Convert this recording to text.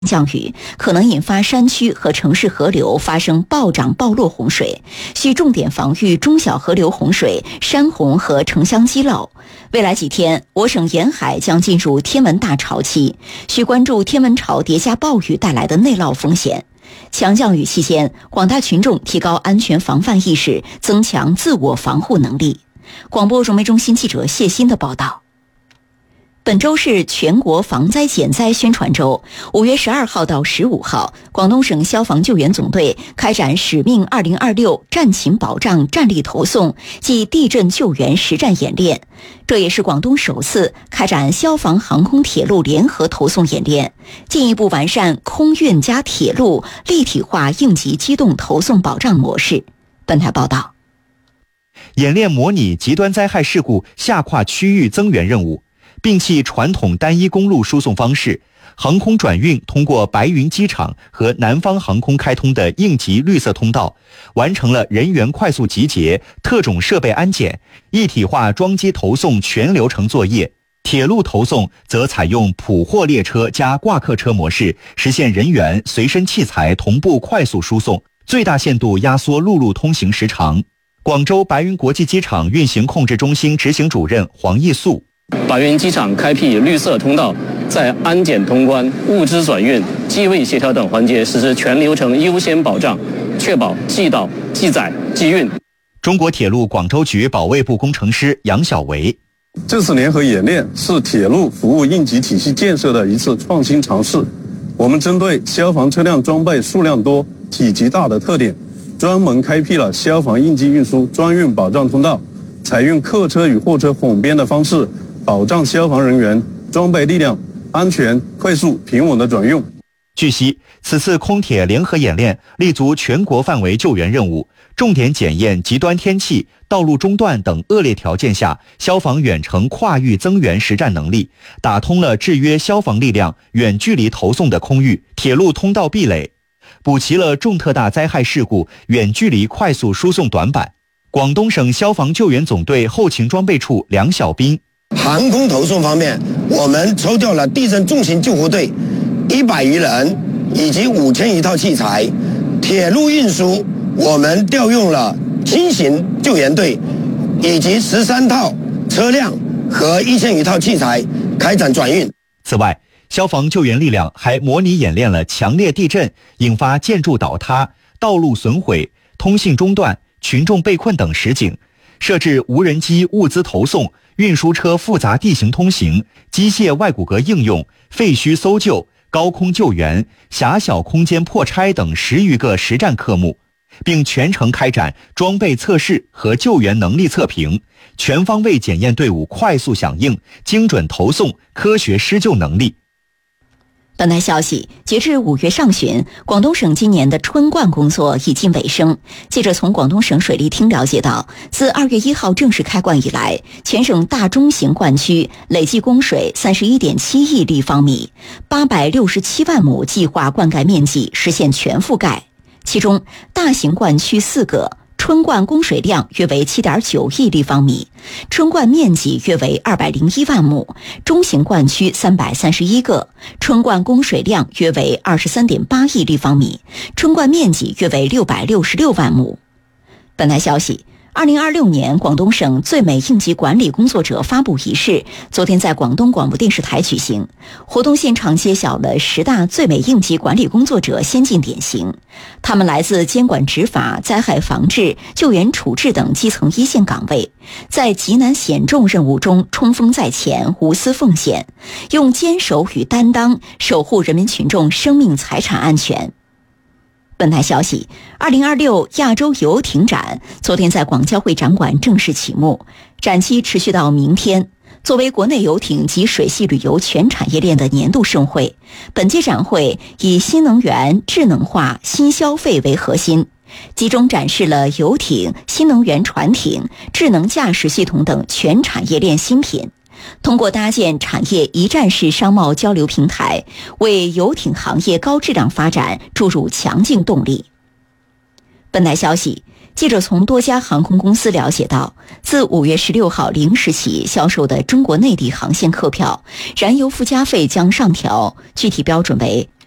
降雨可能引发山区和城市河流发生暴涨暴落洪水，需重点防御中小河流洪水、山洪和城乡积涝。未来几天，我省沿海将进入天文大潮期，需关注天文潮叠加暴雨带来的内涝风险。强降雨期间，广大群众提高安全防范意识，增强自我防护能力。广播融媒中心记者谢鑫的报道。本周是全国防灾减灾宣传周，5月12号到15号，广东省消防救援总队开展使命2026战情保障战力投送暨地震救援实战演练。这也是广东首次开展消防航空铁路联合投送演练，进一步完善空运加铁路立体化应急机动投送保障模式。本台报道， 演练模拟极端灾害事故下跨区域增援任务，摒弃传统单一公路输送方式，航空转运通过白云机场和南方航空开通的应急绿色通道，完成了人员快速集结、特种设备安检、一体化装机投送全流程作业。铁路投送则采用普货列车加挂客车模式，实现人员、随身器材同步快速输送，最大限度压缩陆路通行时长。广州白云国际机场运行控制中心执行主任黄义素， 白云机场开辟绿色通道，在安检通关、物资转运、机位协调等环节实施全流程优先保障，确保即到、即载、即运。 中国铁路广州局保卫部工程师杨小维， 这次联合演练是铁路服务应急体系建设的一次创新尝试。我们针对消防车辆装备数量多、体积大的特点，专门开辟了消防应急运输专运保障通道，采用客车与货车混编的方式，保障消防人员、装备力量安全、快速、平稳的转用。 据悉，此次空铁联合演练立足全国范围救援任务，重点检验极端天气、道路中断等恶劣条件下消防远程跨域增援实战能力，打通了制约消防力量远距离投送的空域、铁路通道壁垒，补齐了重特大灾害事故远距离快速输送短板。广东省消防救援总队后勤装备处梁小斌， 航空投送方面，我们抽调了地震重型救护队100余人，以及5000余套器材；铁路运输，我们调用了轻型救援队，以及13套车辆和1000余套器材开展转运。 此外，消防救援力量还模拟演练了强烈地震引发建筑倒塌、道路损毁、通信中断、群众被困等实景，设置无人机物资投送、运输车复杂地形通行、机械外骨骼应用、废墟搜救、高空救援、狭小空间破拆等10余个实战科目，并全程开展装备测试和救援能力测评，全方位检验队伍快速响应、精准投送、科学施救能力。 本台消息，截至5月上旬，广东省今年的春灌工作已近尾声。记者从广东省水利厅了解到，自2月1号正式开灌以来，全省大中型灌区累计供水31.7亿立方米，867万亩计划灌溉面积实现全覆盖。其中，大型灌区4个，春灌供水量约为7.9亿立方米，春灌面积约为201万亩，中型灌区331个，春灌供水量约为23.8亿立方米，春灌面积约为666万亩。本台消息，2026年广东省最美应急管理工作者发布仪式昨天在广东广播电视台举行，活动现场揭晓了10大最美应急管理工作者先进典型，他们来自监管执法、灾害防治、救援处置等基层一线岗位，在极难险重任务中冲锋在前、无私奉献，用坚守与担当守护人民群众生命财产安全。本台消息，2026亚洲游艇展昨天在广交会展馆正式启幕，展期持续到明天。作为国内游艇及水系旅游全产业链的年度盛会，本届展会以新能源、智能化、新消费为核心，集中展示了游艇、新能源船艇、智能驾驶系统等全产业链新品。通过搭建产业一站式商贸交流平台，为游艇行业高质量发展注入强劲动力。本台消息，记者从多家航空公司了解到，自5月16号0时起销售的中国内地航线客票，燃油附加费将上调，具体标准为